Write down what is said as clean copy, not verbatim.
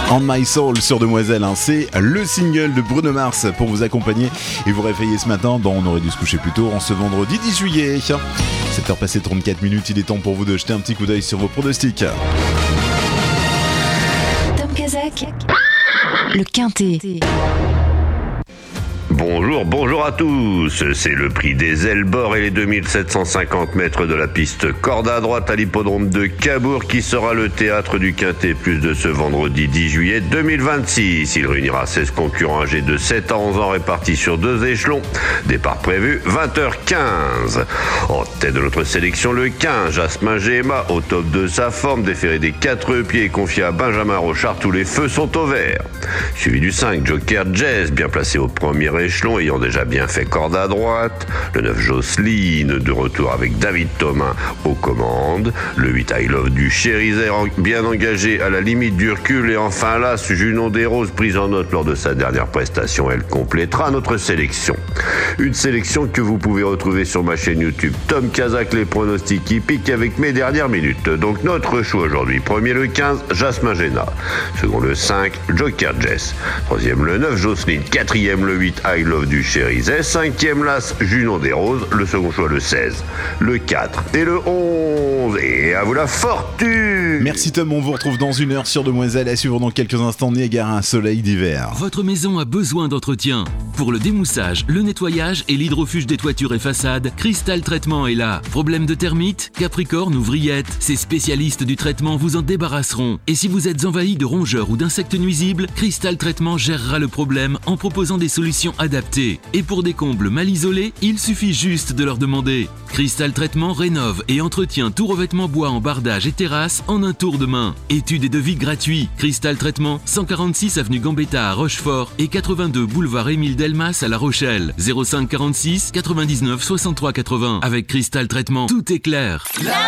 On My Soul sur Demoiselle, hein. C'est le single de Bruno Mars pour vous accompagner et vous réveiller ce matin. On aurait dû se coucher plus tôt en ce vendredi 10 juillet. 7h passées 34 minutes, il est temps pour vous de jeter un petit coup d'œil sur vos pronostics. Tom Kazak, le Quintet. Bonjour à tous. C'est le prix des ailes bord et les 2750 mètres de la piste corde à droite à l'hippodrome de Cabourg qui sera le théâtre du Quintet Plus de ce vendredi 10 juillet 2026. Il réunira 16 concurrents âgés de 7 à 11 ans répartis sur 2 échelons. Départ prévu 20h15. En tête de notre sélection, le 15, Jasmin Géma, au top de sa forme, déféré des 4 pieds et confié à Benjamin Rochard, tous les feux sont au vert. Suivi du 5, Joker Jazz, bien placé au premier échelon, ayant déjà bien fait corde à droite. Le 9, Jocelyne, de retour avec David Thomas aux commandes. Le 8, I Love du Chérizet, bien engagé à la limite du recul. Et enfin l'As, Junon des Roses, prise en note lors de sa dernière prestation. Elle complétera notre sélection. Une sélection que vous pouvez retrouver sur ma chaîne YouTube Tom Kazak, les pronostics hippiques avec mes dernières minutes. Donc notre choix aujourd'hui. Premier le 15, Jasmin Géna. Second le 5, Joker Jess. Troisième le 9, Jocelyne. Quatrième le 8, I Love du Chérizet. Cinquième l'As, Junon des Roses. Le second choix le 16, le 4 et le 11. Et à vous la fortune. Merci Tom, on vous retrouve dans une heure sur Demoiselle. À suivre dans quelques instants Niagara, un soleil d'hiver. Votre maison a besoin d'entretien. Pour le démoussage, le nettoyage et l'hydrofuge des toitures et façades, Cristal Traitement est là. Problème de termites, capricorne ou vrillettes, ces spécialistes du traitement vous en débarrasseront. Et si vous êtes envahi de rongeurs ou d'insectes nuisibles, Cristal Traitement gérera le problème en proposant des solutions adaptées. Et pour des combles mal isolés, il suffit juste de leur demander. Cristal Traitement rénove et entretient tout revêtement bois en bardage et terrasse en un tour de main. Études et devis gratuits. Cristal Traitement, 146 avenue Gambetta à Rochefort et 82 boulevard Émile Delmas à La Rochelle. 05 46 99 63 80. Avec Cristal Traitement, tout est clair.